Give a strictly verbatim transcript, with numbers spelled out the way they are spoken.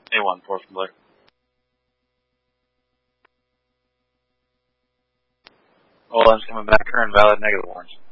A one, four from Blair. Olin's coming back, current valid, negative orange.